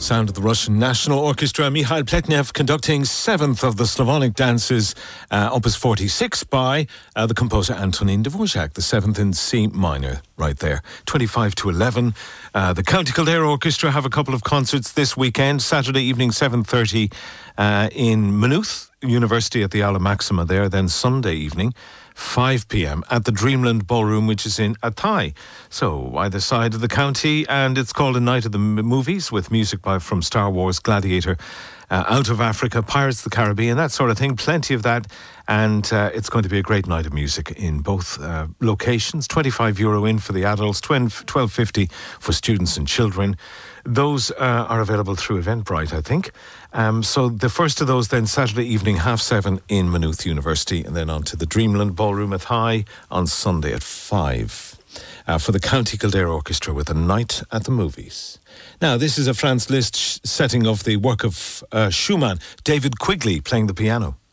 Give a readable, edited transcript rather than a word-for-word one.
Sound of the Russian National Orchestra. Mikhail Pletnev conducting 7th of the Slavonic Dances, Opus 46 by the composer Antonin Dvorak, the 7th in C minor, right there. 25 to 11. The County Kildare Orchestra have a couple of concerts this weekend. Saturday evening, 7:30 in Maynooth University at the Aula Maxima there. Then Sunday evening, 5 p.m. at the Dreamland Ballroom, which is in Athy. So either side of the county, and it's called A Night of the Movies with music from Star Wars, Gladiator, Out of Africa, Pirates of the Caribbean, that sort of thing. Plenty of that. And it's going to be a great night of music in both locations. €25 in for the adults, $12.50 for students and children. Those are available through Eventbrite, I think. So the first of those then Saturday evening, 7:30 in Maynooth University, and then on to the Dreamland Ballroom at High on Sunday at 5 for the County Kildare Orchestra with A Night at the Movies. Now, this is a Franz Liszt setting of the work of Schumann, David Quigley playing the piano.